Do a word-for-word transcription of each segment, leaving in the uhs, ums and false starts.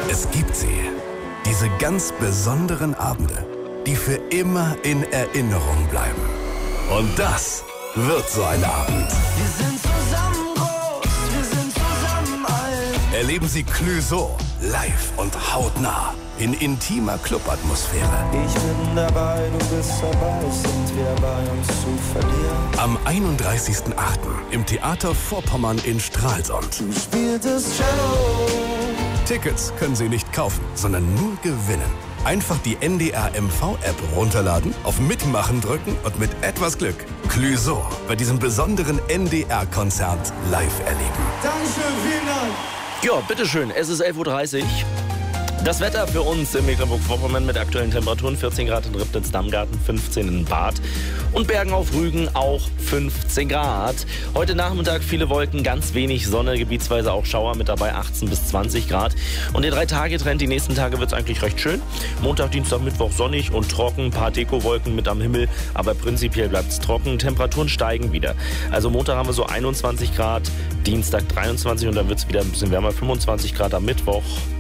Es gibt sie. Diese ganz besonderen Abende, die für immer in Erinnerung bleiben. Und das wird so ein Abend. Wir sind zusammen groß, wir sind zusammen alt. Erleben Sie Clouseau live und hautnah in intimer Clubatmosphäre. Ich bin dabei, du bist dabei, sind wir bei uns zu verlieren. Am einunddreißigsten achten im Theater Vorpommern in Stralsund. Du spieltest Cello. Tickets können Sie nicht kaufen, sondern nur gewinnen. Einfach die N D R M V-App runterladen, auf Mitmachen drücken und mit etwas Glück Clouseau bei diesem besonderen N D R-Konzert live erleben. Dankeschön, vielen Dank. Ja, bitteschön, es ist elf Uhr dreißig. Das Wetter für uns in Mecklenburg-Vorpommern mit aktuellen Temperaturen: vierzehn Grad in Ribnitz-Dammgarten, fünfzehn in Bad und Bergen auf Rügen auch fünfzehn Grad. Heute Nachmittag viele Wolken, ganz wenig Sonne, gebietsweise auch Schauer mit dabei, achtzehn bis zwanzig Grad. Und der Drei-Tage-Trend, die nächsten Tage wird es eigentlich recht schön. Montag, Dienstag, Mittwoch sonnig und trocken, ein paar Dekowolken mit am Himmel, aber prinzipiell bleibt es trocken. Temperaturen steigen wieder. Also Montag haben wir so einundzwanzig Grad, Dienstag dreiundzwanzig und dann wird es wieder ein bisschen wärmer, fünfundzwanzig Grad am Mittwoch.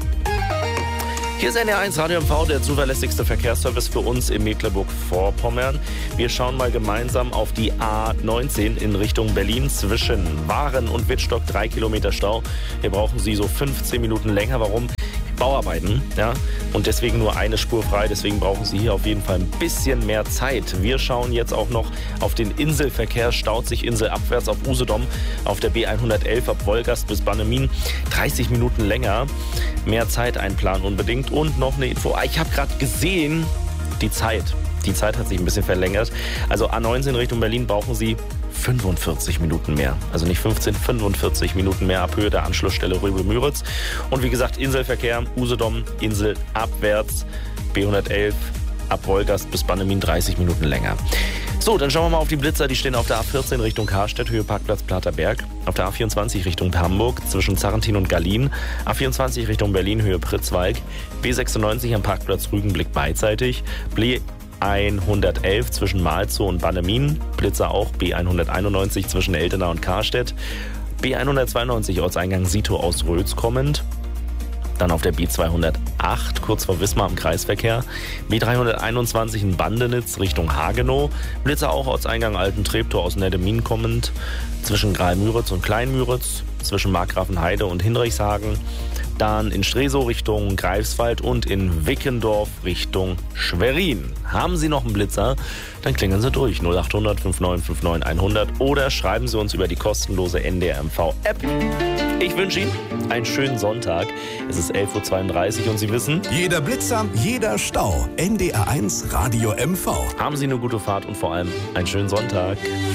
Hier ist N D R eins Radio M V, der zuverlässigste Verkehrsservice für uns in Mecklenburg-Vorpommern. Wir schauen mal gemeinsam auf die A neunzehn in Richtung Berlin zwischen Waren und Wittstock, drei Kilometer Stau. Hier brauchen Sie so fünfzehn Minuten länger. Warum? Bauarbeiten, ja, und deswegen nur eine Spur frei, deswegen brauchen Sie hier auf jeden Fall ein bisschen mehr Zeit. Wir schauen jetzt auch noch auf den Inselverkehr, staut sich inselabwärts auf Usedom auf der B hundertelf ab Wolgast bis Bannemin, dreißig Minuten länger, mehr Zeit einplanen unbedingt. Und noch eine Info, ich habe gerade gesehen, die Zeit, die Zeit hat sich ein bisschen verlängert, also A neunzehn Richtung Berlin brauchen Sie fünfundvierzig Minuten mehr. Also nicht fünfzehn, fünfundvierzig Minuten mehr ab Höhe der Anschlussstelle Rübe-Müritz. Und wie gesagt, Inselverkehr, Usedom, Insel abwärts, B hundertelf ab Wolgast bis Bannemin dreißig Minuten länger. So, dann schauen wir mal auf die Blitzer. Die stehen auf der A vierzehn Richtung Karstedt, Höhe Parkplatz Platerberg. Auf der A vierundzwanzig Richtung Hamburg zwischen Zarrentin und Gallien. A vierundzwanzig Richtung Berlin, Höhe Pritzwalk. B sechsundneunzig am Parkplatz Rügenblick beidseitig. B hundertelf zwischen Malzow und Bannemin, Blitzer auch B hunderteinundneunzig zwischen Eltenau und Karstedt, B hundertzweiundneunzig Ortseingang Sito aus Rötz kommend, dann auf der B zweihundertacht kurz vor Wismar im Kreisverkehr, B dreihunderteinundzwanzig in Bandenitz Richtung Hagenow, Blitzer auch Ortseingang Alten Treptow aus Neddemin kommend, zwischen Graal-Müritz und Klein-Müritz, zwischen Markgrafenheide und Hinrichshagen, dann in Stresow Richtung Greifswald und in Wickendorf Richtung Schwerin. Haben Sie noch einen Blitzer? Dann klingeln Sie durch null achthundert neunundfünfzig neunundfünfzig hundert oder schreiben Sie uns über die kostenlose N D R M V-App. Ich wünsche Ihnen einen schönen Sonntag. Es ist elf Uhr zweiunddreißig und Sie wissen, jeder Blitzer, jeder Stau. N D R eins Radio M V. Haben Sie eine gute Fahrt und vor allem einen schönen Sonntag.